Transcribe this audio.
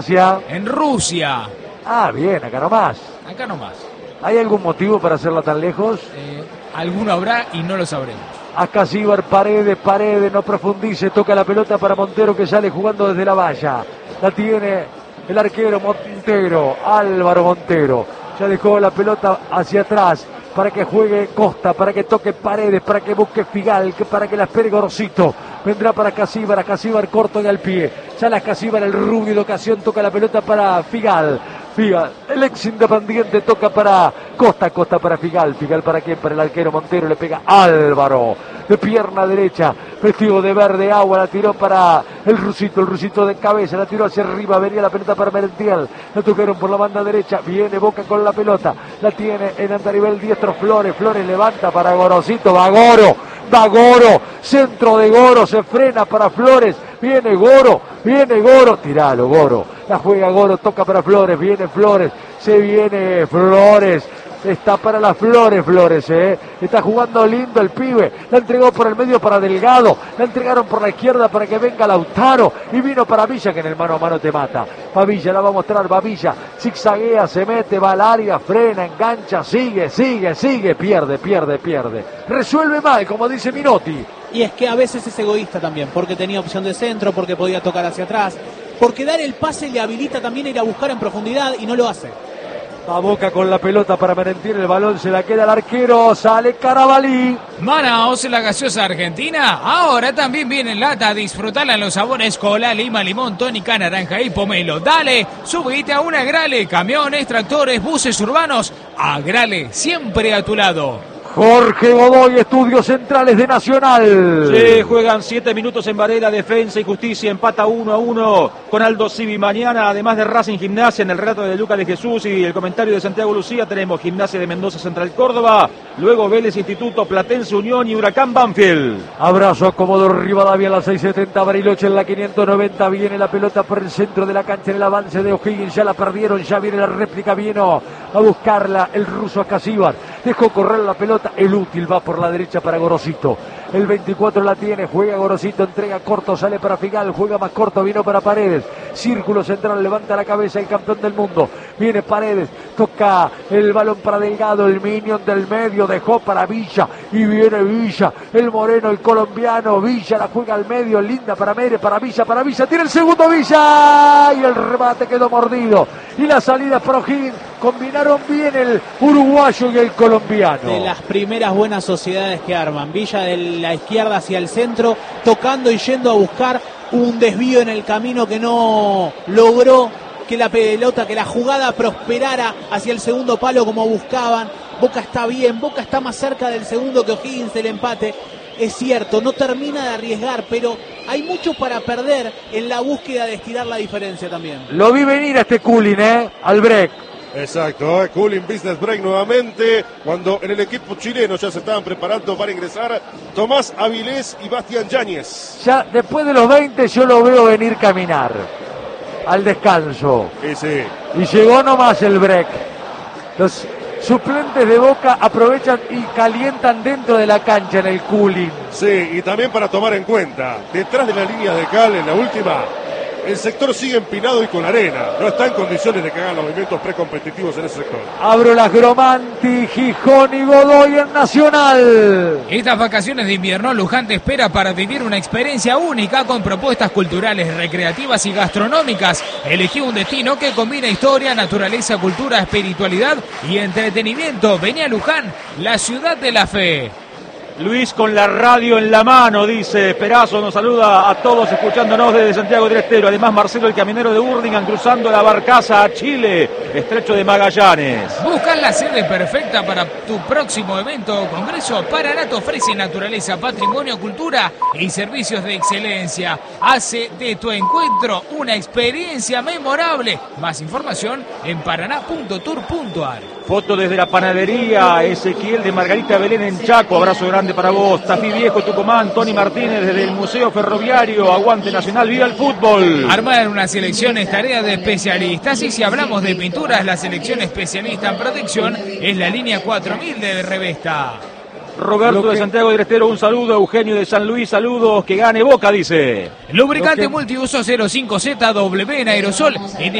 En Rusia. Ah, bien, acá nomás. Acá nomás. ¿Hay algún motivo para hacerla tan lejos? Alguno habrá y no lo sabremos. Acá Síbar, Paredes, no profundice, toca la pelota para Montero que sale jugando desde la valla. La tiene el arquero Montero, Álvaro Montero. Ya dejó la pelota hacia atrás para que juegue Costa, para que toque Paredes, para que busque Figal, para que la espere Gorosito. Vendrá para Casíbar corto y al pie. Sale Casíbar, el rubio de ocasión, toca la pelota para Figal, el ex Independiente toca para Costa para Figal para quién, para el arquero Montero, le pega Álvaro, de pierna derecha, vestido de verde agua, la tiró para el rusito de cabeza, la tiró hacia arriba, venía la pelota para Merentiel, la tocaron por la banda derecha, viene Boca con la pelota, la tiene en andarivel diestro Flores levanta para Gorosito, va Goro, centro de Goro, se frena para Flores, viene Goro, tiralo Goro, la juega Goro, toca para Flores, viene Flores, se viene Flores, está para las Flores, está jugando lindo el pibe, la entregó por el medio para Delgado, la entregaron por la izquierda para que venga Lautaro, y vino para Villa que en el mano a mano te mata, Villa la va a mostrar, Villa, zigzaguea, se mete, va al área, frena, engancha, sigue, pierde, resuelve mal, como dice Minotti. Y es que a veces es egoísta también, porque tenía opción de centro, porque podía tocar hacia atrás, porque dar el pase le habilita también a ir a buscar en profundidad y no lo hace. A Boca con la pelota para Merentiel, el balón se la queda al arquero, sale Carabalí. Manaos, la gaseosa argentina, ahora también viene en lata a disfrutarla en los sabores cola, lima, limón, tónica, naranja y pomelo. Dale, subite a una Agrale, camiones, tractores, buses urbanos, Agrale, siempre a tu lado. Jorge Godoy, Estudios Centrales de Nacional. Sí, juegan 7 minutos en Varela, Defensa y Justicia, empata 1-1 con Aldo Civi. Mañana, además de Racing Gimnasia, en el relato de Lucas de Jesús y el comentario de Santiago Lucía, tenemos Gimnasia de Mendoza, Central Córdoba, luego Vélez Instituto, Platense Unión y Huracán Banfield. Abrazo a Comodoro Rivadavia en la 670, Bariloche en la 590, viene la pelota por el centro de la cancha en el avance de O'Higgins, ya la perdieron, ya viene la réplica, vino a buscarla el ruso a Casíbar, dejó correr la pelota. El útil va por la derecha para Gorosito. El 24 la tiene, juega Gorosito, entrega corto, sale para Figal, juega más corto, vino para Paredes. Círculo central, levanta la cabeza el campeón del mundo. Viene Paredes, toca el balón para Delgado, el minion del medio, dejó para Villa. Y viene Villa, el moreno, el colombiano. Villa la juega al medio, linda para Mere, para Villa, tiene el segundo Villa. Y el remate quedó mordido. Y la salida para O'Higgins. Combinaron bien el uruguayo y el colombiano. De las primeras buenas sociedades que arman. Villa de la izquierda hacia el centro, tocando y yendo a buscar un desvío en el camino que no logró que la pelota, que la jugada prosperara hacia el segundo palo como buscaban. Boca está bien, Boca está más cerca del segundo que O'Higgins del empate. Es cierto, no termina de arriesgar, pero hay mucho para perder en la búsqueda de estirar la diferencia también. Lo vi venir a este Culin, al break. Exacto, Culin Business Break nuevamente, cuando en el equipo chileno ya se estaban preparando para ingresar Tomás Avilés y Bastián Yáñez. Ya después de los 20 yo lo veo venir caminar al descanso. Sí. Y llegó nomás el break. Los suplentes de Boca aprovechan y calientan dentro de la cancha en el Culin. Sí, y también para tomar en cuenta, detrás de la línea de cal en la última, el sector sigue empinado y con arena. No está en condiciones de que hagan los movimientos precompetitivos en ese sector. Abro las Gromanti, Gijón y Godoy en Nacional. Estas vacaciones de invierno, Luján te espera para vivir una experiencia única con propuestas culturales, recreativas y gastronómicas. Elegí un destino que combina historia, naturaleza, cultura, espiritualidad y entretenimiento. Vení a Luján, la ciudad de la fe. Luis con la radio en la mano, dice Perazo, nos saluda a todos escuchándonos desde Santiago del Estero. Además Marcelo, el camionero de Hurlingham, cruzando la barcaza a Chile, estrecho de Magallanes. Busca la sede perfecta para tu próximo evento o congreso. Paraná te ofrece naturaleza, patrimonio, cultura y servicios de excelencia. Hace de tu encuentro una experiencia memorable. Más información en paraná.tour.ar. Foto desde la panadería Ezequiel de Margarita Belén en Chaco, abrazo grande para vos. Tafí Viejo, Tucumán, Tony Martínez desde el Museo Ferroviario, aguante Nacional, viva el fútbol. Armar una selección es tarea de especialistas y si hablamos de pinturas, la selección especialista en protección es la línea 4000 de Revesta. Roberto de Santiago del Estero, un saludo. Eugenio de San Luis, saludos. Que gane Boca, dice. Lubricante multiuso 05ZW en aerosol.